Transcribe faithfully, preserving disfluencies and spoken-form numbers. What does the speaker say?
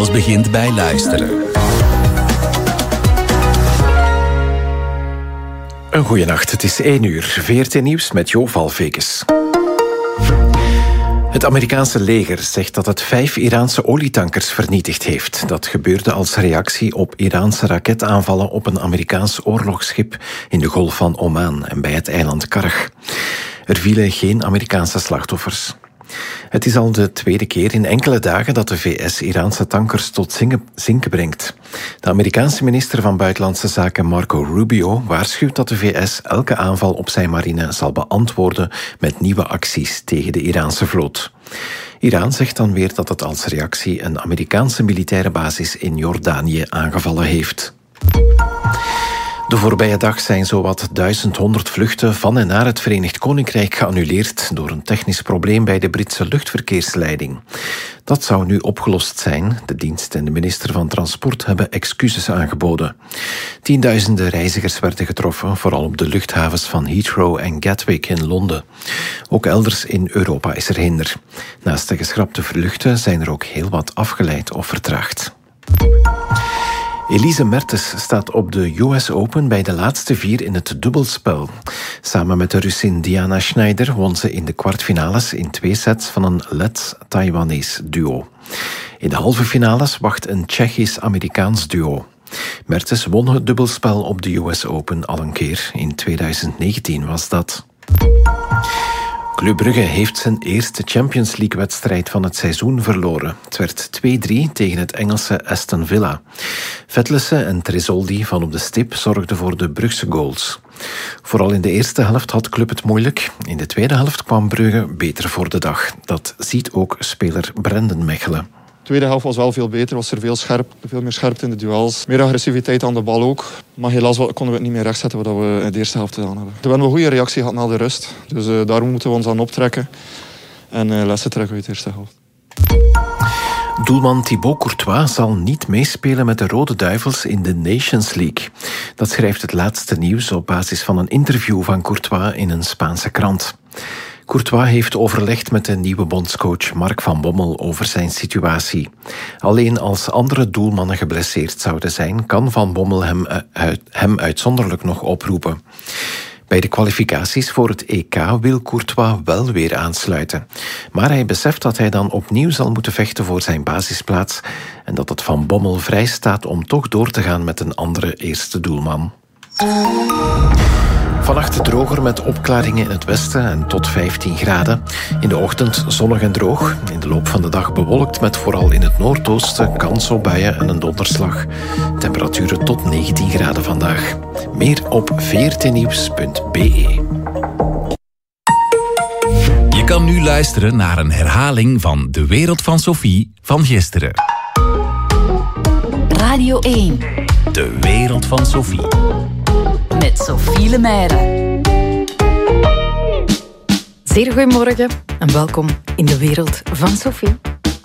Alles begint bij luisteren. Een goeie nacht, het is één uur. V R T Nieuws met Jo Valvekes. Het Amerikaanse leger zegt dat het vijf Iraanse olietankers vernietigd heeft. Dat gebeurde als reactie op Iraanse raketaanvallen op een Amerikaans oorlogsschip in de Golf van Oman en bij het eiland Karg. Er vielen geen Amerikaanse slachtoffers. Het is al de tweede keer in enkele dagen dat de V S Iraanse tankers tot zinken brengt. De Amerikaanse minister van Buitenlandse Zaken Marco Rubio waarschuwt dat de V S elke aanval op zijn marine zal beantwoorden met nieuwe acties tegen de Iraanse vloot. Iran zegt dan weer dat het als reactie een Amerikaanse militaire basis in Jordanië aangevallen heeft. De voorbije dag zijn zowat duizend honderd vluchten van en naar het Verenigd Koninkrijk geannuleerd door een technisch probleem bij de Britse luchtverkeersleiding. Dat zou nu opgelost zijn. De dienst en de minister van Transport hebben excuses aangeboden. Tienduizenden reizigers werden getroffen, vooral op de luchthavens van Heathrow en Gatwick in Londen. Ook elders in Europa is er hinder. Naast de geschrapte vluchten zijn er ook heel wat afgeleid of vertraagd. Elise Mertens staat op de U S Open bij de laatste vier in het dubbelspel. Samen met de Russin Diana Schneider won ze in de kwartfinales in twee sets van een Lets-Taiwanese duo. In de halve finales wacht een Tsjechisch-Amerikaans duo. Mertens won het dubbelspel op de U S Open al een keer. In tweeduizend negentien was dat. Club Brugge heeft zijn eerste Champions League-wedstrijd van het seizoen verloren. Het werd twee drie tegen het Engelse Aston Villa. Vetlesen en Tresoldi van op de stip zorgden voor de Brugse goals. Vooral in de eerste helft had Club het moeilijk. In de tweede helft kwam Brugge beter voor de dag. Dat ziet ook speler Brendan Mechelen. De tweede helft was wel veel beter, was er veel, scherp, veel meer scherpte in de duels. Meer agressiviteit aan de bal ook. Maar helaas konden we het niet meer rechtzetten wat we in de eerste helft gedaan hebben. We hebben een goede reactie gehad na de rust. Dus uh, daar moeten we ons aan optrekken. En uh, lessen trekken uit de eerste helft. Doelman Thibaut Courtois zal niet meespelen met de Rode Duivels in de Nations League. Dat schrijft het laatste nieuws op basis van een interview van Courtois in een Spaanse krant. Courtois heeft overlegd met de nieuwe bondscoach Mark van Bommel over zijn situatie. Alleen als andere doelmannen geblesseerd zouden zijn, kan Van Bommel hem, uit, hem uitzonderlijk nog oproepen. Bij de kwalificaties voor het E K wil Courtois wel weer aansluiten. Maar hij beseft dat hij dan opnieuw zal moeten vechten voor zijn basisplaats en dat het Van Bommel vrij staat om toch door te gaan met een andere eerste doelman. Vannacht droger met opklaringen in het westen en tot vijftien graden. In de ochtend zonnig en droog. In de loop van de dag bewolkt met vooral in het noordoosten kans op buien en een donderslag. Temperaturen tot negentien graden vandaag. Meer op v r t nieuws punt b e. Je kan nu luisteren naar een herhaling van De Wereld van Sophie van gisteren. Radio één. De Wereld van Sophie. Met Sophie Lemaire. Zeer goedemorgen en welkom in De Wereld van Sophie.